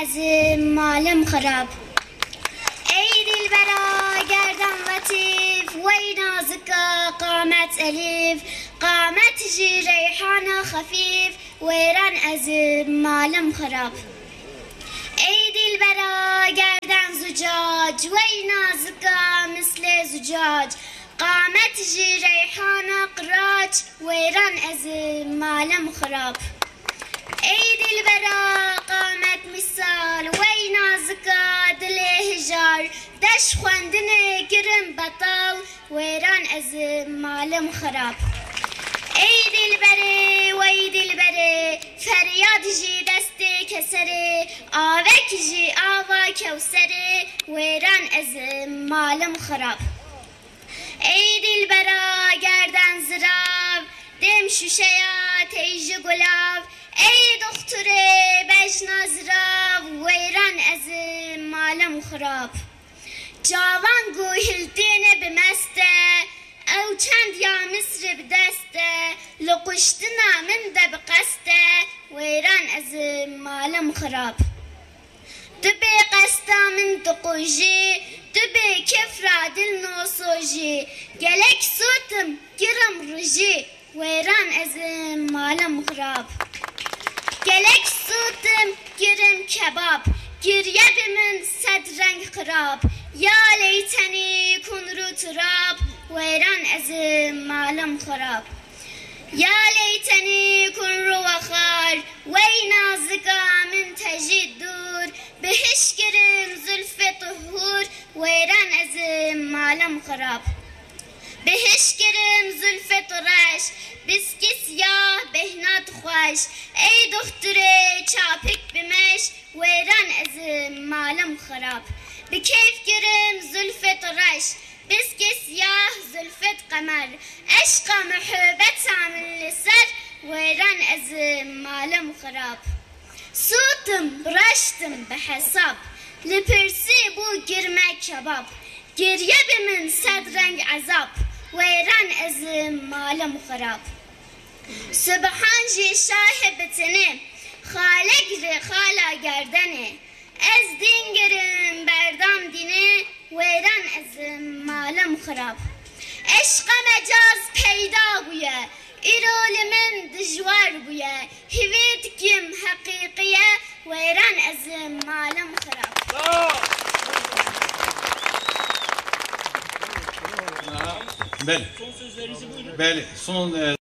ezim malım xarab. Ey dilbera gerdan latif, vey nazika qamet elif, qamet ji reyhana khafif, veyran ezim malım xarab. Ey dilbera gerdan zucac, vey nazika misle zucac, qamet ji reyhana qirac, veyran ezim malım xarab. Ey dilbera qamet misal, vey nazika dile hijar, deş xwendine girim betal, veyran ezim malım xarab. Ey dilbere, vey dilbere, feryad ji deste kesere, avek ji ava kevsere, veyran ezim malım xarab. Ey dilbera gerdan zirav, dem şuşeya teyji gulav, ey dokture bejna zirav, veyran ezim malım xarab. Cavan guhildine bimeste, او چند یا مصر بدسته لقشتنا من ده بقسته ویران از مالم خراب دبی قستا من دقوجی دبی کفرا دل نوسوجی گلک سوتم گرم رجی ویران از مالم خراب گلک سوتم گرم کباب گریه من صد رنگ خراب یا لیتنی کن رو تراب ويران أزم معلم خراب يا ليتني كن روخار وينازقا من تجي الدور بهشكرم زلف طهور ويران أزم معلم خراب بهشكرم زلف طراش بسكي سياه بهنات خوش اي دختري چاپك بمش ويران أزم معلم خراب بكيف كرم زلف طراش بسكي سياه زلفت قمر عشق محبت عامل لسر ويران أزم معلم خراب صوتم برشتم بحساب لبرسي بو جرمه كباب گریه من صد رنگ عذاب ويران أزم معلم خراب سبحان جي شاهبتني خالق رخالا گردنه از دینگرم بردام دینه ویران از مالم خراب عشق مجاز پیدا بویه ایرول من دجوار بویه هویت کم حقیقیه ویران از مالم خراب Beli. Beli. Son